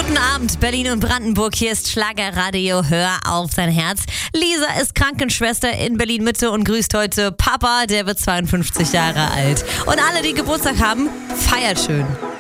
Guten Abend, Berlin und Brandenburg. Hier ist Schlagerradio. Hör auf dein Herz. Lisa ist Krankenschwester in Berlin-Mitte und grüßt heute Papa, der wird 52 Jahre alt. Und alle, die Geburtstag haben, feiert schön.